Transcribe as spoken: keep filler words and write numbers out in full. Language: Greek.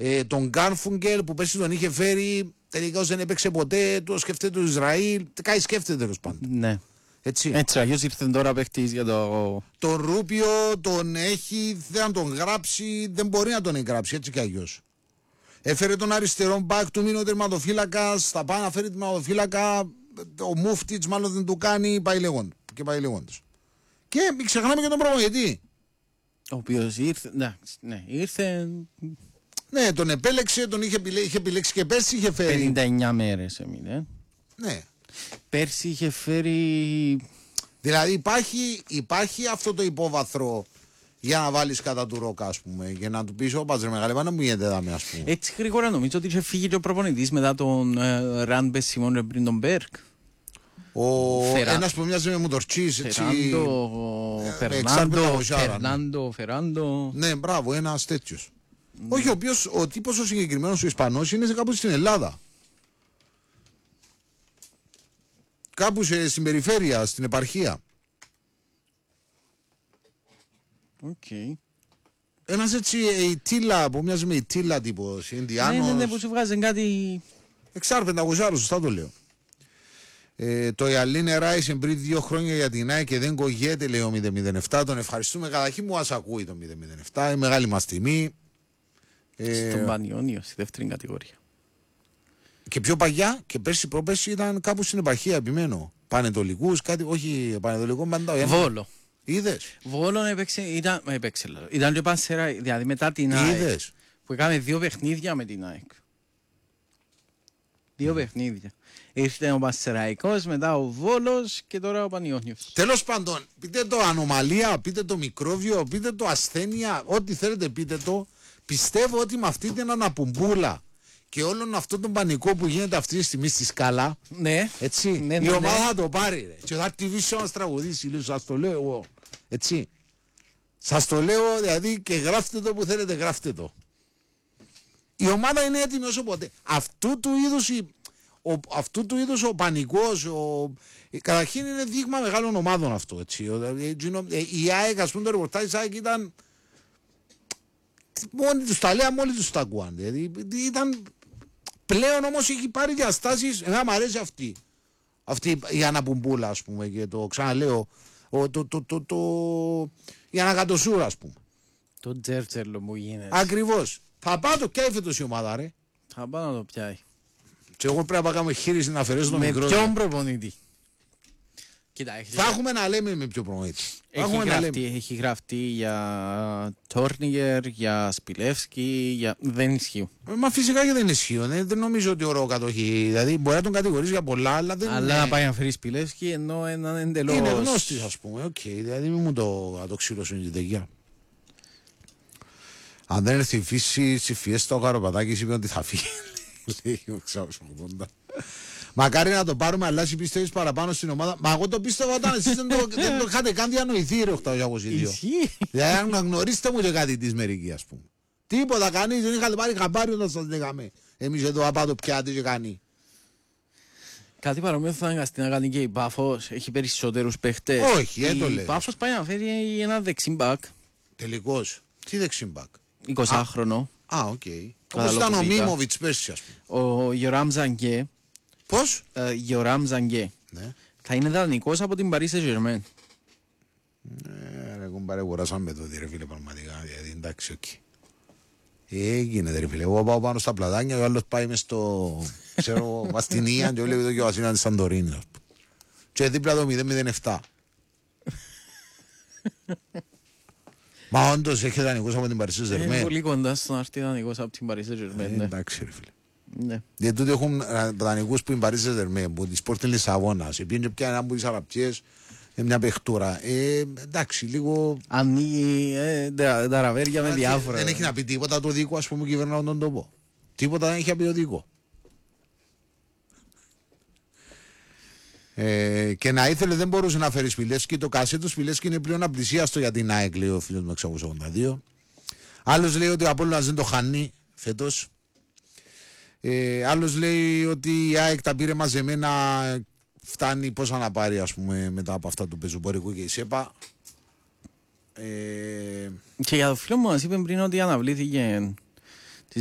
Ε, τον Γκάρφουγκελ που πέρσι τον είχε φέρει, τελικά δεν έπαιξε ποτέ, το σκέφτεται το Ισραήλ. Κάτι σκέφτεται τέλος πάντων. Ναι. Έτσι. Έτσι, αγιώς ήρθε τώρα παίχτης για το... Τον Ρούπιο τον έχει, θέλει να τον γράψει, δεν μπορεί να τον εγγράψει έτσι κι αλλιώς. Έφερε τον αριστερό μπακ του, μείνει ο τερματοφύλακας, θα πάει να φέρει τερματοφύλακα, ο Μούφτιτς μάλλον δεν του κάνει, πάει λέγοντας. Και πάει λέγοντας. Και μην ξεχνάμε και τον προπονητή. Ο οποίος ήρθε, ναι, ναι, ήρθε... Ναι, τον επέλεξε, τον είχε, επιλέξει, είχε επιλέξει και πέρσι είχε φέρει. πενήντα εννιά μέρες έμεινε. Ναι. Πέρσι είχε φέρει... Δηλαδή υπάρχει, υπάρχει αυτό το υπόβαθρο για να βάλεις κατά του Ρόκα, ας πούμε, για να του πεις όπα ρε μεγάλε πάνω μου γίνεται δάμε, ας πούμε. Έτσι γρήγορα νομίζω ότι είχε φύγει και ο προπονητής μετά τον uh, Ραν Μπεσιμόν Ρεμπριντομπέρκ. Ο Φερα... ένας που μοιάζει με Μουτορτσής, έτσι. Φερνάντο, Φερνάντο, Φερνάντο. Ναι, μπράβο, ένας τέτοιος. Mm. Όχι, ο οποίος, ο τύπος ο συγκεκριμένος ο Ισπανός είναι σε κάπου στην Ελλάδα. Κάπου σε, στην περιφέρεια, στην επαρχία. Okay. Ένας έτσι η τίλα που μοιάζει με η τίλα τύπος, Ινδιάνος. Ναι, ναι, ναι, που σου βγάζει κάτι... Εξάρπεντα γουζάρους, σωστά το λέω. Ε, το Ιαλίνε Ράισεν πριν δύο χρόνια για την ΑΕΚ και δεν κογιέται, λέει ο μηδέν μηδέν επτά. Τον ευχαριστούμε. Καταρχήν μου ας ακούει το μηδέν μηδέν επτά. Είναι μεγάλη μας τιμή. Ε, Στον Πανιόνιο, στη δεύτερη κατηγορία. Και πιο παγιά και πέρσι πρόπέρσι ήταν κάπου στην επαρχία, επιμένω. Πανετολικούς, κάτι, όχι πανετολικό, μαντάω. Βόλο. Είδες. Βόλο έπαιξε, ήταν, έπαιξε, ήταν και Πανσέρα, δηλαδή μετά την ΑΕΚ. Είδες. Που έκαμε δύο παιχνίδια με την ΑΕΚ. Δύο mm. παιχνίδια. Ήρθε ο Πανσεραϊκός, μετά ο Βόλος και τώρα ο Πανιόνιος. Τέλος πάντων, πείτε το ανομαλία, πείτε το μικρόβιο, πείτε το ασθένεια, ό,τι θέλετε πείτε το. Πιστεύω ότι με αυτή την αναπομπούλα και όλον αυτόν τον πανικό που γίνεται αυτή τη στιγμή στη σκάλα, ναι, έτσι, ναι, η ναι, ομάδα ναι. θα το πάρει ρε. Και θα τη βήσει να τραγουδήσει, λίγο, σας το λέω εγώ, έτσι. Σας το λέω δηλαδή και γράφτε το που θέλετε, γράφτε το. Η ομάδα είναι έτοιμη όσο ποτέ. Αυτού του είδους, ο, αυτού του είδους ο πανικός, ο, καταρχήν είναι δείγμα μεγάλων ομάδων αυτό, έτσι. Η ΑΕΚ, ας πούμε, το ρεπορτάζ της ΑΕΚ ήταν... Μόνοι τους τα λέγαμε, όλοι τους τα ακούαν. Δηλαδή, ήταν... Πλέον όμως έχει πάρει διαστάσεις, εμένα μου αρέσει αυτή. Αυτή η αναπομπούλα, ας πούμε, και το ξαναλέω, ο, το, το, το, το, η ανακατοσούρα, ας πούμε. Το τζέρτσελο μου γίνεται. Ακριβώς. Θα πάω το πιάει φέτος η ομάδα, ρε. Θα πάω να το πιάει. Και εγώ πρέπει να κάνουμε χείριση να αφαιρέσω το μικρό. Με ποιον προπονητή. Κοίτα, έχει... Θα έχουμε να λέμε με ποιο προπονητή. Έχει γραφτεί, έχει γραφτεί για Τόρνιγερ, για Σπιλεύσκι, για... δεν ισχύουν. Μα φυσικά και δεν ισχύουν. Δεν, δεν νομίζω ότι ο Ρόκα το έχει. Δηλαδή μπορεί να τον κατηγορήσει για πολλά, αλλά δεν αλλά είναι... να πάει να φέρει Σπιλεύσκι ενώ έναν εντελώς... Είναι γνώστης, ας πούμε. Οκ, okay, δηλαδή μην μου το, το ξύλωσουν την τεγιά. Αν δεν έρθει η φύση, στη φιέστα ο Καροπατάκης είπε ότι θα φύγει. Λέει ο Ξάουσογδόντα. Μακάρι να το πάρουμε, αλλά εσύ πιστεύεις παραπάνω στην ομάδα. Μα εγώ το πίστευα όταν εσείς δεν το, δεν το είχατε καν διανοηθεί, ρε οκτακόσια είκοσι δύο. Ισχύει. Δηλαδή να γνωρίσετε μου και κάτι της μερική, ας πούμε. Τίποτα κανείς, δεν είχατε πάρει χαμπάρι όταν σας λέγαμε. Εμείς εδώ απάτω πιάτε και κάνει. Κάτι παρόμοιο θα αναγκαστεί να κάνει και η Πάφος. Έχει περισσότερους παίχτες. Όχι, δεν το λέει. Η Πάφος πάει να φέρει ένα δεξιμπακ. Τελικώς. Τι δεξιμπακ. εικοσάχρονο. Α, οκ. Όπως ήταν ο Μίμοβιτς πέρσι, ας πούμε. Ο Γιωράμ Ζαγκέ. Πώς? Γιωράμ Ζαγκέ. Ναι. Θα είναι δανεικός από την Paris Saint-Germain. Ναι, ρε κουμπάρε, κουράσαμε το ρε φίλε πραγματικά. Δηλαδή, εντάξει, οκ. Έγινε ρε φίλε. Εγώ πάω πάνω στα πλατάνια, ο άλλος πάει μες στο... ξέρω, Μαστινία και όλοι εδώ και ο Βασίλης Σαντορίνη. Και δίπλα το μηδέν μηδέν επτά. Μα όντως έχει δανεικός από την Paris Saint-Germain. Είναι πολύ κοντά στον αρτή δανεικός από την Paris Saint-Germain. Εντάξει ρε φίλε. Ναι. Γιατί τούτοι έχουν δανεικούς που είναι Paris Saint-Germain, που τη Sporting Λισαβόνας, επειδή πια ένα από τις Αραπιές, μια παιχτούρα. Ε, εντάξει, λίγο... Ανοίγει ε, τα, τα ραβέρια με διάφορα. Δεν έχει να πει τίποτα το δίκο, ας πούμε, κυβερνάω τον τόπο. Τίποτα δεν έχει να πει το δίκο. Ε, και να ήθελε δεν μπορούσε να φέρει Σπιλεύσκι. Το κασέ του Σπιλεύσκι είναι πλέον απλησίαστο για την ΑΕΚ, λέει ο φίλος μου εξακόσια ογδόντα δύο. Άλλος λέει ότι ο Απόλλωνας δεν το χάνει φέτος. Ε, άλλος λέει ότι η ΑΕΚ τα πήρε μαζεμένα, φτάνει πόσα να πάρει, ας πούμε, μετά από αυτά του πεζοπορικού και η ΣΕΠΑ. Ε... Και για το φίλο μου μας είπε πριν ότι αναβλήθηκε